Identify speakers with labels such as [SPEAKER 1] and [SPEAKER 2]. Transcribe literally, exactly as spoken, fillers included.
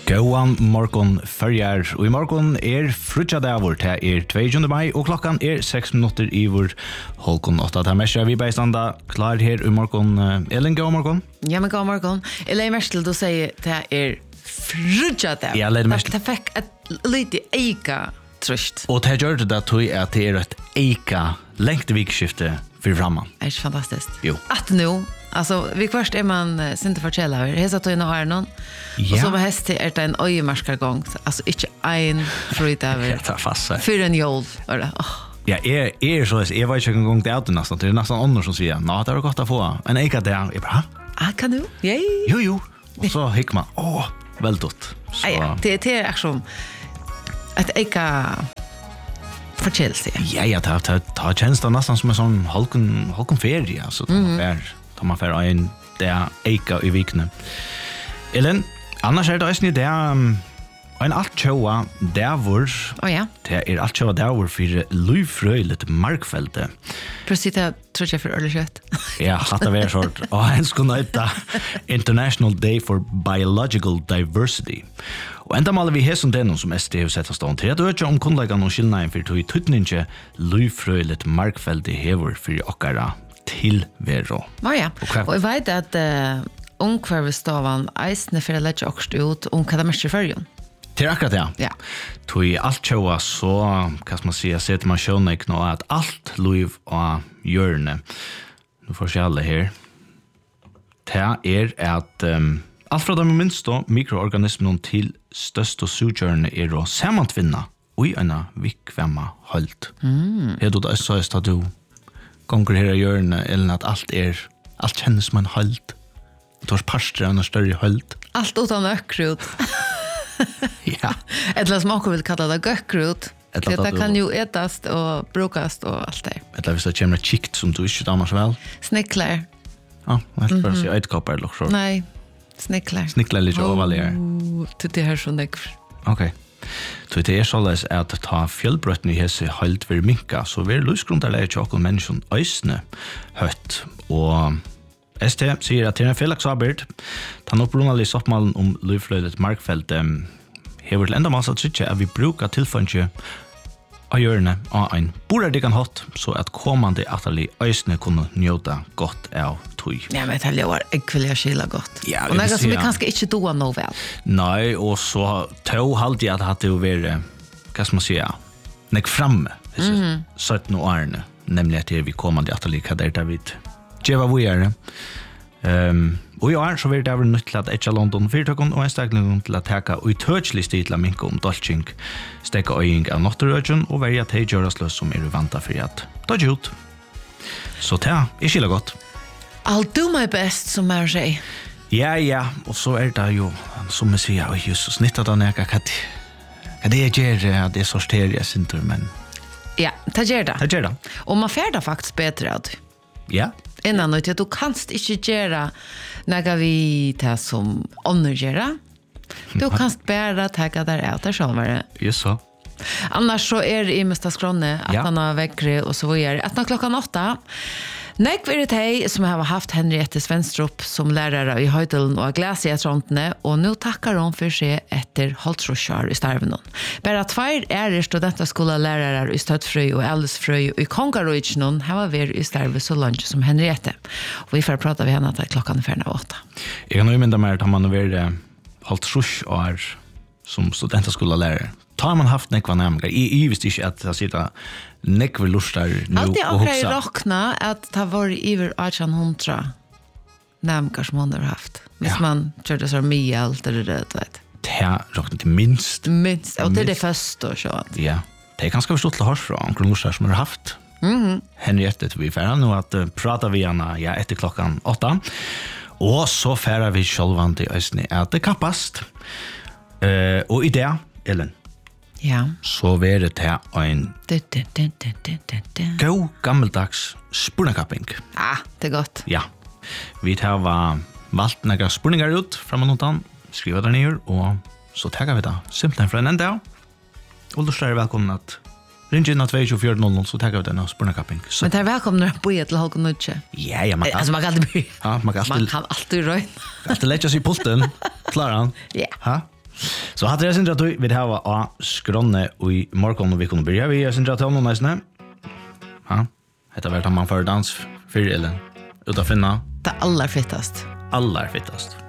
[SPEAKER 1] Gåan morgon förjar och i morgon är frutja davor till er tjugonde maj och klockan är sex minuter i vår holkon åtta. Det här mäskar vi bara standa klar här i morgon. Elin, gå morgon.
[SPEAKER 2] Ja, men gå morgon. Jag lägger mest till att säga att det är frutja davor.
[SPEAKER 1] Jag lägger mest.
[SPEAKER 2] Det fick ett lite eika tröst.
[SPEAKER 1] Och det gör det att det är ett eika längt vikskifte för framman.
[SPEAKER 2] Det är fantastiskt.
[SPEAKER 1] Jo.
[SPEAKER 2] Att nu, alltså, vi först är man inte förtjäla över. Hesa tog in och Arnon.
[SPEAKER 1] Ja.
[SPEAKER 2] Och så med häst är det en öjemarskagång. Alltså, inte en frut över.
[SPEAKER 1] Jag tar fast sig.
[SPEAKER 2] För en jol. Oh.
[SPEAKER 1] Ja, är är så jag var ju en gång till auto nästan. Det är nästan annor som säger, "Nå, det var gott att få." En eika där. Jag bara,
[SPEAKER 2] Ah, kan du? Yay.
[SPEAKER 1] jo, jo. Och så hick man, åh, väldigt. Så.
[SPEAKER 2] Ja, det det är liksom att eika förtjälse.
[SPEAKER 1] Ja, ja, det har ta tjänsten nästan som en sån halken halken ferie, alltså tar man fär, tar man fär en där eka i vikne. Ellen, annars är det också det um, en allt showa där var.
[SPEAKER 2] Oh ja.
[SPEAKER 1] Det är allt showa där var för Lufröjligt markfälte.
[SPEAKER 2] Precis det tror jag för early shit.
[SPEAKER 1] Ja, att det var sort. Och en skulle heta International Day for Biological Diversity. Og enda maler vi her som den som S D har sett stånd til at øke om kunnleggen og skillnaden for tog i tøtninge løyfrøylet markfeldig hever for okkara tilvero.
[SPEAKER 2] Ja, ja. Og jeg vet at uh, ungkvarvestovan eisne for å lette okst ut om hva det mest i førjen.
[SPEAKER 1] Til akkurat det.
[SPEAKER 2] Ja.
[SPEAKER 1] Tog i alt tjoa så, hva skal man si, setter man sjønne ikke nå at alt løyv og hjørne, nå får jeg alle her, det er at um, alt fra de minste mikroorganismene til største sugjørende er å samantvinne og i en vikvemme holdt. Mm. Er det da så at du konkurrerer hjørne, eller at alt er, alt kjennes som en holdt? Du har parster av en større holdt?
[SPEAKER 2] Alt utan økrut.
[SPEAKER 1] Ja.
[SPEAKER 2] Eller som också vill kalla det gökkrut.
[SPEAKER 1] Eller
[SPEAKER 2] Det
[SPEAKER 1] att
[SPEAKER 2] kan
[SPEAKER 1] du-
[SPEAKER 2] ju ätas och brukas och allt det.
[SPEAKER 1] Eller hvis det kommer et kikt som du ikke damer så vel?
[SPEAKER 2] Snicklar.
[SPEAKER 1] Ja, helt bare si øytkopper eller så.
[SPEAKER 2] Nej, snicklar.
[SPEAKER 1] Snikler litt overligere.
[SPEAKER 2] Oh, det här så nekv.
[SPEAKER 1] Ok. Så det er såleis at ta fjellbrøtten i hese holdt ved minka, så vi er løsgrunderleie til okkur menneskjon øysne høtt. Og S T sier at det er en fellagsabert, den opprunalige soppmalen om løyfløydet markfelt um, hever til enda massa tryggje at vi brukar tilfannsje av hjørne av en borardigan hatt, så at kommande atali øysne kunne njóta godt av tøy.
[SPEAKER 2] Ja, men det var ekvilja skila gott.
[SPEAKER 1] Ja,
[SPEAKER 2] och
[SPEAKER 1] vi
[SPEAKER 2] något
[SPEAKER 1] får
[SPEAKER 2] som vi
[SPEAKER 1] se.
[SPEAKER 2] kanske inte doa nog väl.
[SPEAKER 1] Nei, og så tog halvt jeg at det hadde jo vært, hva skal man si, nek framme, disse mm-hmm. sytten årene, nemlig at det er vi kommande atali hva der David djeva vujere. Um, og i år så vil det være nødt til at etja London fyrtøkken og en stegling til at teka og i tøtslig stil til å minke om dolching, stekka øying av notterøkken og verja til gjørasløs som er vanta for at dodge ut. Så det er skilja godt.
[SPEAKER 2] I'll do my best, som man säger.
[SPEAKER 1] Ja, ja, og så er det jo, som jeg sier, oi, just så snittet av neka, hva hva det gjør, at det sorterer jeg sinter, men
[SPEAKER 2] Ja, det gör det.
[SPEAKER 1] det gjør det.
[SPEAKER 2] Och man färdar faktiskt bättre av det.
[SPEAKER 1] Ja,
[SPEAKER 2] Innan och du kanst inte göra några vi det som ånder göra. Du kanst bara ta där ut där själva.
[SPEAKER 1] just så.
[SPEAKER 2] Annars så är det i mesta skrånne att
[SPEAKER 1] Ja.
[SPEAKER 2] han har väckre och så vidare. Att när klockan åtta. Nej, är det hej som har haft Henriette Svenstrup som lärare i Höjdalen och Glaciatrontene och nu tackar hon för sig efter Holtrosjar i starven. Bara två är studentaskola lärare i Stödfröj och Älvsfröj och i Kongarojtjnon har vi i starven så långt som Henriette. Och vi får prata med henne att klockan är färna åtta.
[SPEAKER 1] Jeg kan jo mynda meg at man har vært halvt trus år som studentaskolalærere. Tar man haft nekva nærmengar, jeg, jeg visste ikke at jeg sitter nekva lustar nu
[SPEAKER 2] Alltid
[SPEAKER 1] og
[SPEAKER 2] akkurat i
[SPEAKER 1] hugsa.
[SPEAKER 2] rockna att det var över arton hundra nämkar som hon har haft. Hvis
[SPEAKER 1] Ja.
[SPEAKER 2] man körde så mye allt eller det, vet.
[SPEAKER 1] Det råkner til minst.
[SPEAKER 2] Minst, och det är det
[SPEAKER 1] Minst.
[SPEAKER 2] första och så.
[SPEAKER 1] Ja, det er ganske forstått til hors fra omkring lustar som har haft.
[SPEAKER 2] Mhm.
[SPEAKER 1] Henriette til vi færre nå at uh, prata vi henne ja, etter klokkan åtta. Og så færre vi sjølvand i øsne at det kappast. Uh, og i det, Ellen,
[SPEAKER 2] Ja.
[SPEAKER 1] så var det til en
[SPEAKER 2] Du, du, du, du, du, du, du.
[SPEAKER 1] god gammeldags spurnakapping.
[SPEAKER 2] Ah, det är gott.
[SPEAKER 1] Ja, vi har valgt några spurningar ut framan undan, skriva der ner, og så tager vi da simpelthen fra en enda. Og då er velkommen at ringe inn av två två fyra noll noll, så tager vi den av spurnakapping. Så,
[SPEAKER 2] Men det är välkomna att bo till Håkon Nutje.
[SPEAKER 1] ja, ja, man kan,
[SPEAKER 2] Alltså man kan alltid bli.
[SPEAKER 1] ja, man kan
[SPEAKER 2] Man
[SPEAKER 1] alltid,
[SPEAKER 2] kan alltid röjna.
[SPEAKER 1] alltid lägga sig i pulten. Klarar han?
[SPEAKER 2] Ja.
[SPEAKER 1] Ha? Så hade jag syndra att vi har a skronne och i morgon och vi kunde börja vi syndra till honom nästan. Ja. Heter väl att man för dans för eller utan finna.
[SPEAKER 2] Det allra fittast.
[SPEAKER 1] Allra fittast.